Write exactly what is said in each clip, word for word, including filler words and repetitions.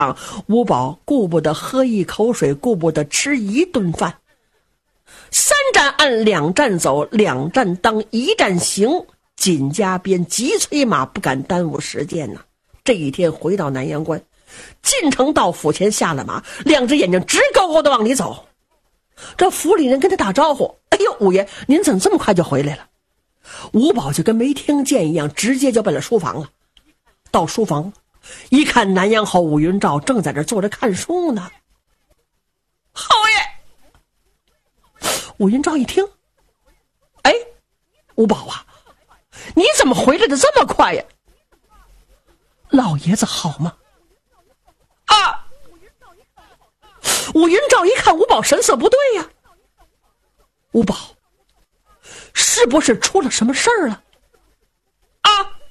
吴宝顾不得喝一口水，顾不得吃一顿饭。三站按两站走，两站当一站行，紧加鞭，急催马，不敢耽误时间呐。这一天回到南阳关，进城到府前下了马，两只眼睛直勾勾的往里走。这府里人跟他打招呼：“哎呦，五爷，您怎么这么快就回来了？”吴宝就跟没听见一样，直接就奔了书房了。到书房一看，南阳侯武云照正在这坐着看书呢。侯爷！武云照一听，哎，吴宝啊，你怎么回来的这么快呀？老爷子好吗？啊！武云照一看吴宝神色不对呀，吴宝，是不是出了什么事儿了？啊！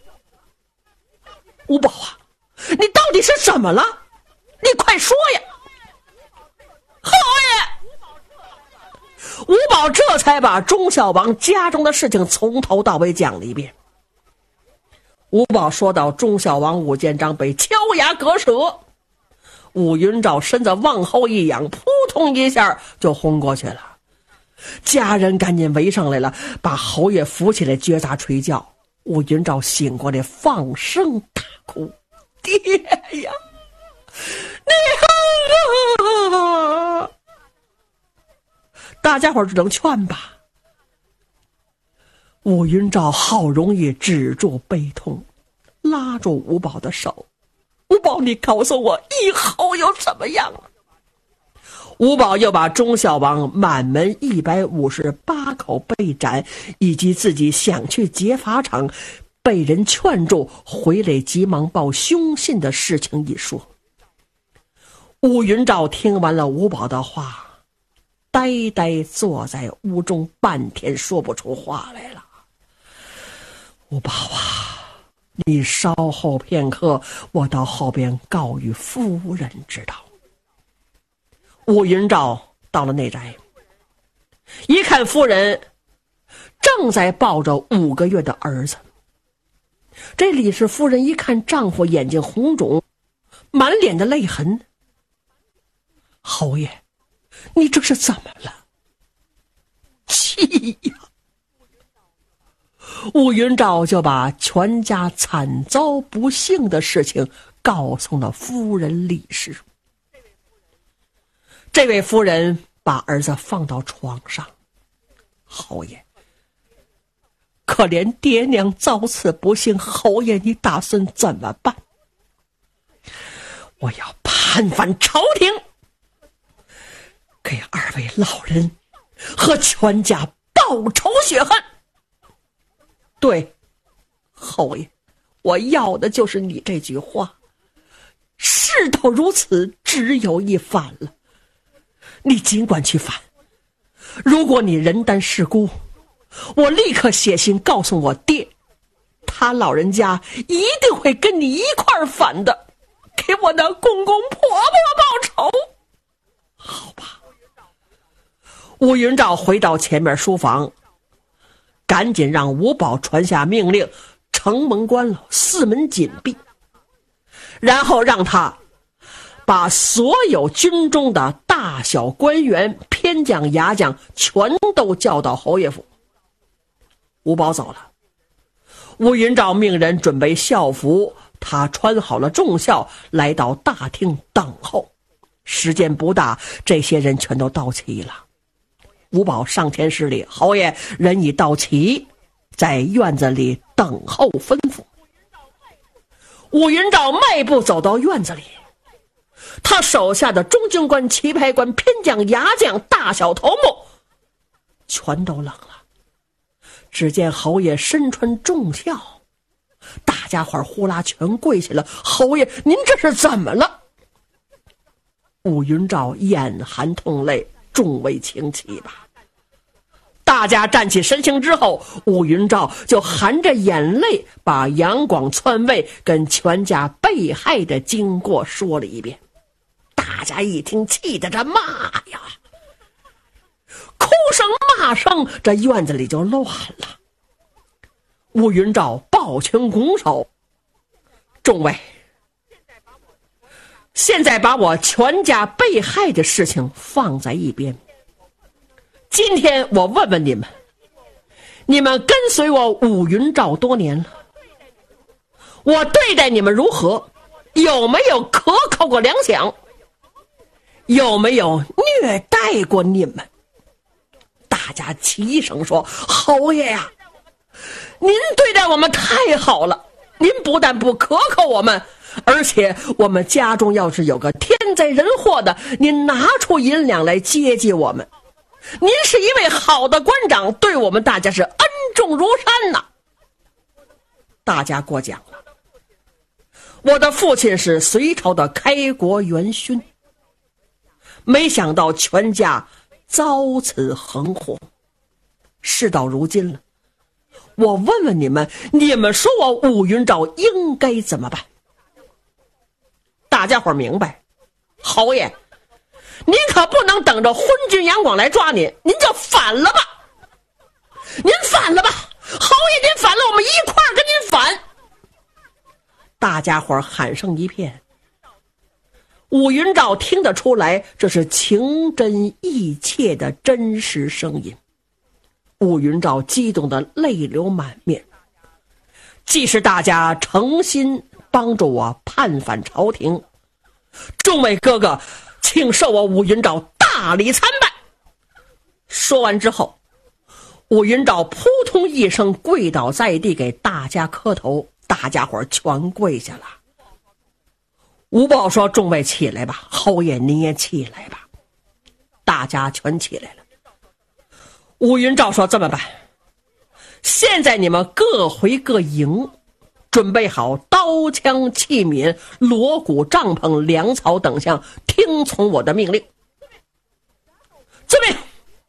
吴宝啊，你到底是怎么了？你快说呀！侯爷！吴宝这才把钟孝王家中的事情从头到尾讲了一遍。吴宝说到钟孝王武建章被敲牙割舌，武云照身子往后一仰，扑通一下就昏过去了。家人赶紧围上来了，把侯爷扶起来撅砸捶叫。武云照醒过来，放声大哭：“爹呀，你啊！”大家伙只能劝吧。武云照好容易止住悲痛，拉住吴宝的手：“吴宝，你告诉我以后又怎么样啊？”吴宝又把钟孝王满门一百五十八口被斩，以及自己想去劫法场被人劝住回来急忙报凶信的事情一说。武云照听完了吴宝的话，呆呆坐在屋中，半天说不出话来了。吴宝啊，你稍后片刻，我到后边告与夫人知道。武云照到了内宅，一看夫人正在抱着五个月的儿子。这李氏夫人一看丈夫眼睛红肿，满脸的泪痕：“侯爷，你这是怎么了？”气呀！武云照就把全家惨遭不幸的事情告诉了夫人李氏。这位夫人把儿子放到床上：“侯爷，可怜爹娘遭此不幸，侯爷你打算怎么办？”“我要攀反朝廷，给二位老人和全家报仇雪恨。”“对，侯爷，我要的就是你这句话。事到如此，只有一反了。你尽管去反，如果你人单势孤，我立刻写信告诉我爹，他老人家一定会跟你一块儿反的，给我的公公婆婆报仇。”“好吧。”武云照回到前面书房，赶紧让吴宝传下命令，城门关了，四门紧闭，然后让他把所有军中的大小官员、偏将、牙将全都叫到侯爷府。吴宝走了，武云照命人准备校服，他穿好了重校，来到大厅等候。时间不大，这些人全都到齐了。吴宝上前施礼：“侯爷，人已到齐，在院子里等候吩咐。”武云照迈步走到院子里，他手下的中军官、旗牌官、偏将、牙将、大小头目全都冷了。只见侯爷身穿重孝，大家伙呼啦全跪下了：“侯爷，您这是怎么了？”武云照眼含痛泪，众位请起吧。大家站起身形之后，武云照就含着眼泪把杨广篡位跟全家被害的经过说了一遍。大家一听，气得这骂呀，哭声骂声，这院子里就乱了。武云照抱拳拱手：“众位， 现在把我全家被害的事情放在一边，今天我问问你们，你们跟随我武云照多年了，我对待你们如何？有没有克扣过粮饷？有没有虐待过你们？大家齐声说：侯爷呀，您对待我们太好了，您不但不克扣我们，而且我们家中要是有个天灾人祸的，您拿出银两来接济我们。您是一位好的官长，对我们大家是恩重如山呐。大家过奖了。我的父亲是隋朝的开国元勋，没想到全家遭此横祸。事到如今了，我问问你们，你们说我武云照应该怎么办？大家伙明白，侯爷，您可不能等着昏君杨广来抓您，您就反了吧！您反了吧！侯爷，您反了，我们一块儿跟您反！大家伙喊声一片。武云照听得出来，这是情真意切的真实声音。武云照激动得泪流满面。既是大家诚心帮助我叛反朝廷，众位哥哥，请受我武云照大礼参拜。说完之后，武云照扑通一声跪倒在地，给大家磕头，大家伙全跪下了。吴宝说：众位起来吧，侯爷您也起来吧。大家全起来了。武云照说：这么办，现在你们各回各营，准备好刀枪器皿、锣鼓帐篷、粮草等项，听从我的命令。遵命。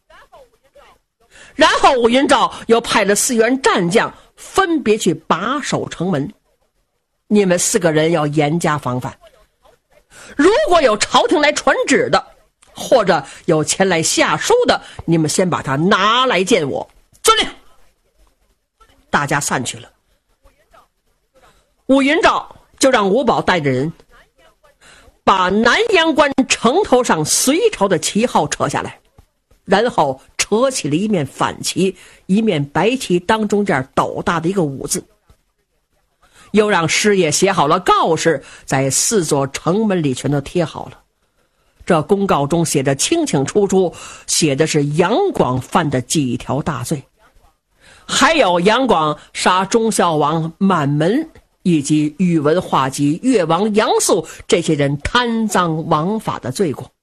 然后武云照又派了四员战将分别去把守城门，你们四个人要严加防范。如果有朝廷来传旨的，或者有前来下书的，你们先把他拿来见我。遵令。大家散去了。武云照就让吴宝带着人把南阳关城头上隋朝的旗号扯下来，然后扯起了一面反旗，一面白旗当中间斗大的一个武字，又让师爷写好了告示，在四座城门里全都贴好了。这公告中写着清清楚楚，写的是杨广犯的几条大罪，还有杨广杀忠孝王满门，以及宇文化及越王杨素这些人贪赃枉法的罪过。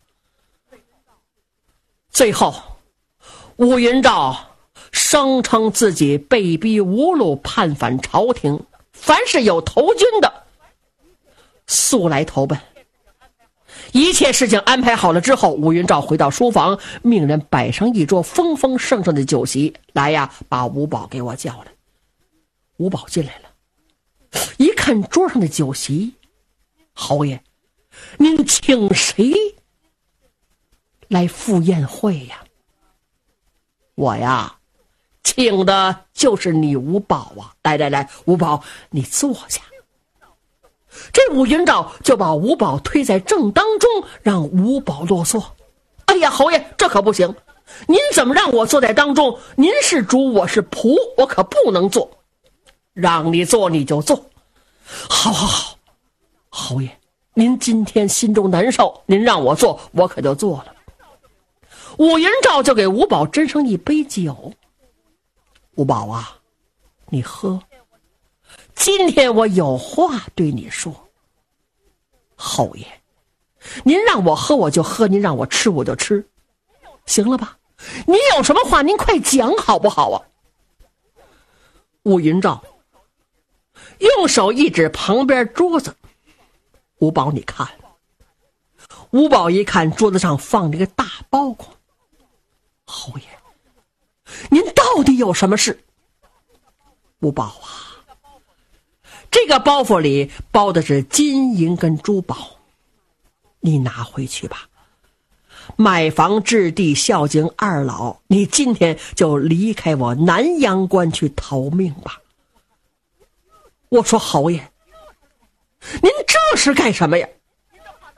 最后武云照声称自己被逼无路，叛反朝廷，凡是有投军的速来投奔。一切事情安排好了之后，武云照回到书房，命人摆上一桌丰丰盛盛的酒席，来呀，把吴宝给我叫来。吴宝进来了，一看桌上的酒席，侯爷，您请谁来赴宴会呀？我呀，请的就是你吴宝啊！来来来，吴宝，你坐下。这武云照就把吴宝推在正当中，让吴宝落座。哎呀，侯爷，这可不行！您怎么让我坐在当中？您是主，我是仆，我可不能坐。让你坐你就坐。好好好，侯爷，您今天心中难受，您让我坐，我可就坐了。武云照就给吴宝斟上一杯酒。吴宝啊，你喝。今天我有话对你说。侯爷，您让我喝我就喝，您让我吃我就吃，行了吧？您有什么话您快讲好不好啊？武云照用手一指旁边桌子，吴宝你看。吴宝一看桌子上放着一个大包裹。侯爷，您到底有什么事？吴宝啊，这个包袱里包的是金银跟珠宝，你拿回去吧，买房置地孝敬二老，你今天就离开我南阳关去逃命吧。我说侯爷，您这是干什么呀？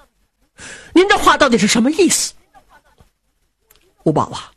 话到底是什么意思？吴宝啊，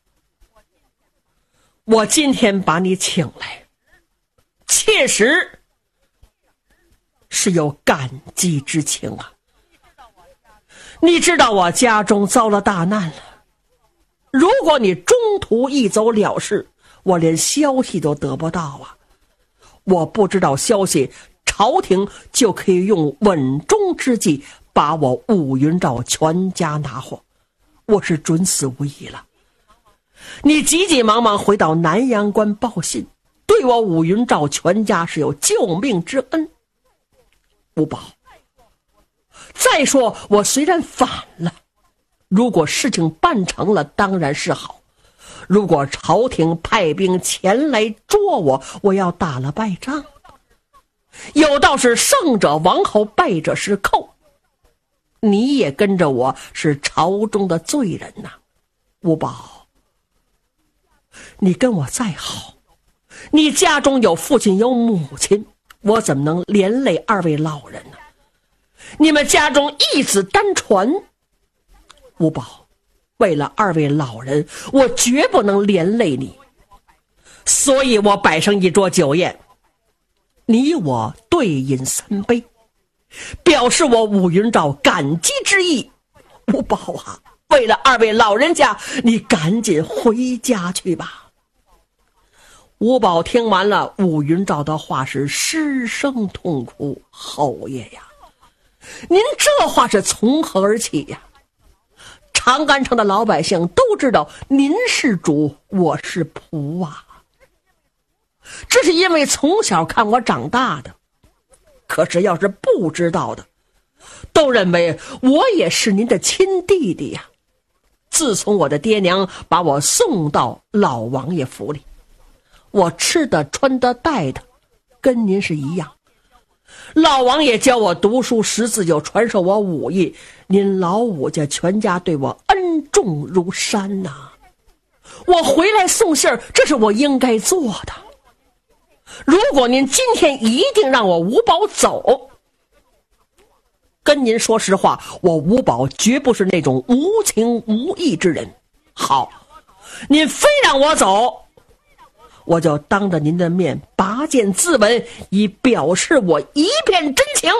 我今天把你请来，切实是有感激之情啊。你知道我家中遭了大难了，如果你中途一走了事，我连消息都得不到啊。我不知道消息，朝廷就可以用稳中之计把我武云照全家拿获，我是准死无疑了。你急急忙忙回到南阳关报信，对我武云照全家是有救命之恩。吴宝，再说我虽然反了，如果事情办成了当然是好，如果朝廷派兵前来捉我，我要打了败仗。有道是胜者王侯，败者是寇，你也跟着我是朝中的罪人呐。吴宝，你跟我再好，你家中有父亲有母亲，我怎么能连累二位老人呢？你们家中一子单传，吴宝，为了二位老人，我绝不能连累你，所以我摆上一桌酒宴，你我对饮三杯，表示我武云照感激之意。吴宝啊，为了二位老人家，你赶紧回家去吧。吴宝听完了武云照的话，是失声痛哭。侯爷呀，您这话是从何而起呀？长安城的老百姓都知道您是主，我是仆啊。这是因为从小看我长大的，可是要是不知道的，都认为我也是您的亲弟弟呀。自从我的爹娘把我送到老王爷府里，我吃的穿的戴的跟您是一样，老王爷教我读书识字，就传授我武艺，您老武家全家对我恩重如山呐、啊。我回来送信儿，这是我应该做的。如果您今天一定让我吴宝走，跟您说实话，我吴宝绝不是那种无情无义之人。好，您非让我走，我就当着您的面拔剑自刎，以表示我一片真情。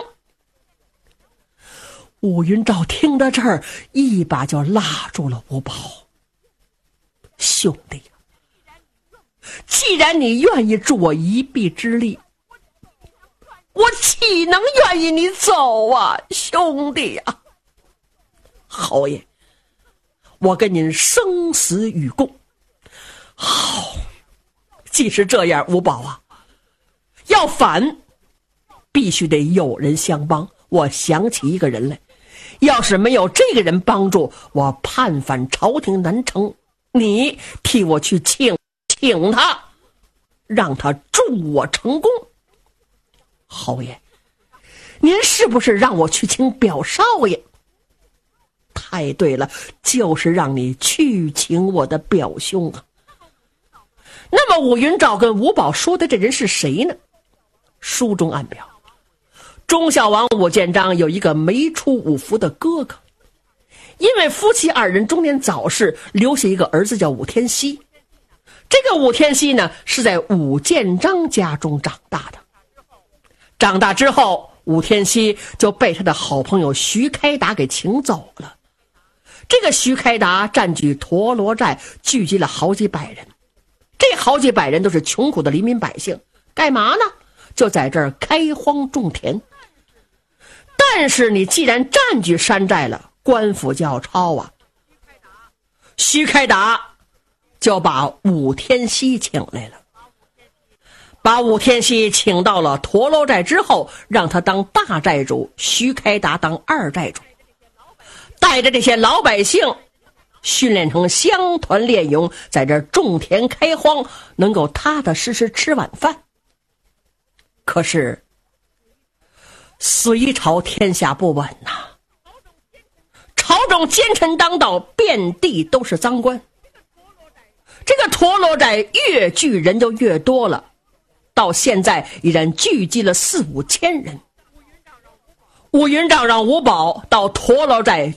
武云照听到这儿，一把就拉住了吴宝。兄弟，既然你愿意助我一臂之力，我岂能愿意你走啊，兄弟啊！侯爷，我跟您生死与共。好，既是这样，吴宝啊，要反必须得有人相帮。我想起一个人来，要是没有这个人帮助，我叛反朝廷难成。你替我去请请他，让他助我成功。侯爷，您是不是让我去请表少爷？太对了，就是让你去请我的表兄啊。那么武云照跟吴宝说的这人是谁呢？书中暗表，忠孝王武建章有一个没出五服的哥哥，因为夫妻二人中年早逝，留下一个儿子叫武天锡。这个武天锡呢，是在武建章家中长大的。长大之后，武天锡就被他的好朋友徐开达给请走了。这个徐开达占据陀螺寨，聚集了好几百人。这好几百人都是穷苦的黎民百姓，干嘛呢？就在这儿开荒种田。但是你既然占据山寨了，官府就要抄啊。徐开达就把武天锡请来了，把武天锡请到了陀螺寨之后，让他当大寨主，徐开达当二寨主，带着这些老百姓训练成乡团练勇，在这种田开荒，能够踏踏实实吃晚饭。可是隋朝天下不稳呐、啊，朝中奸臣当道，遍地都是赃官。这个陀螺寨越聚人就越多了，到现在已然聚集了四五千人。武云照让吴宝到陀螺寨